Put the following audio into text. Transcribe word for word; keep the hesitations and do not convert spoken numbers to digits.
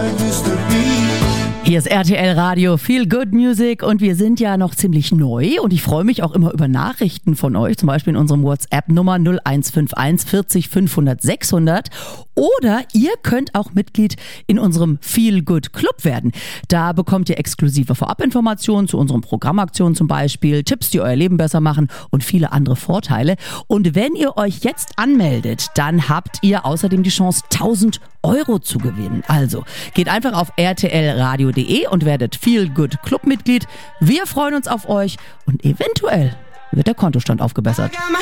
Hier ist R T L Radio Feel Good Music und wir sind ja noch ziemlich neu und ich freue mich auch immer über Nachrichten von euch, zum Beispiel in unserem WhatsApp-Nummer null eins fünf eins vierzig fünfhundert sechshundert oder ihr könnt auch Mitglied in unserem Feel Good Club werden. Da bekommt ihr exklusive Vorabinformationen zu unseren Programmaktionen zum Beispiel, Tipps, die euer Leben besser machen und viele andere Vorteile. Und wenn ihr euch jetzt anmeldet, dann habt ihr außerdem die Chance, tausend Euro zu gewinnen. Also geht einfach auf r t l radio punkt d e und werdet Feel Good Club Mitglied. Wir freuen uns auf euch und eventuell wird der Kontostand aufgebessert.